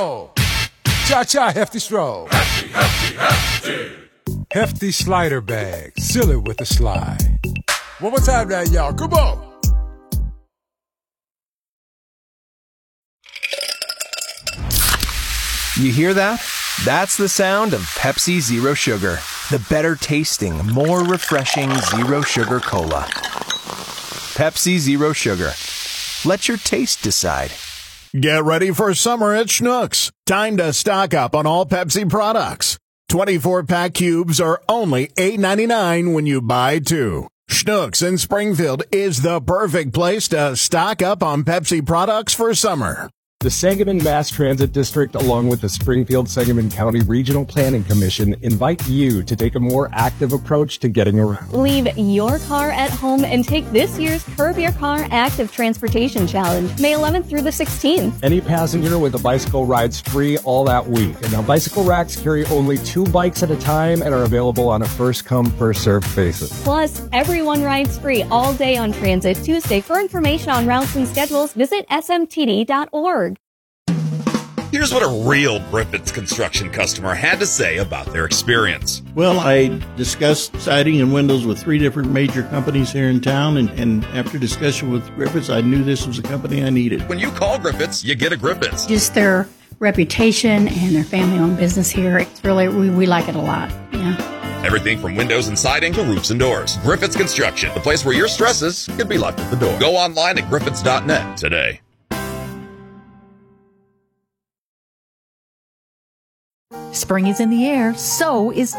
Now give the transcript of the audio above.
roll. Cha-cha, hefty stroll. Hefty, hefty, hefty. Hefty slider bag. Seal it with a slide. One more time now, y'all. Come on. You hear that? That's the sound of Pepsi Zero Sugar. The better tasting, more refreshing Zero Sugar Cola. Pepsi Zero Sugar. Let your taste decide. Get ready for summer at Schnucks. Time to stock up on all Pepsi products. 24-pack cubes are only $8.99 when you buy two. Schnucks in Springfield is the perfect place to stock up on Pepsi products for summer. The Sangamon Mass Transit District, along with the Springfield-Sangamon County Regional Planning Commission, invite you to take a more active approach to getting around. Leave your car at home and take this year's Curb Your Car Active Transportation Challenge, May 11th through the 16th. Any passenger with a bicycle rides free all that week. And now bicycle racks carry only 2 bikes at a time and are available on a first-come, first-served basis. Plus, everyone rides free all day on Transit Tuesday. For information on routes and schedules, visit smtd.org. Here's what a real Griffiths Construction customer had to say about their experience. Well, I discussed siding and windows with 3 different major companies here in town, and after discussion with Griffiths, I knew this was a company I needed. When you call Griffiths, you get a Griffiths. Just their reputation and their family-owned business here, it's really, we like it a lot, yeah. Everything from windows and siding to roofs and doors. Griffiths Construction, the place where your stresses could be left at the door. Go online at griffiths.net today. Spring is in the air, so is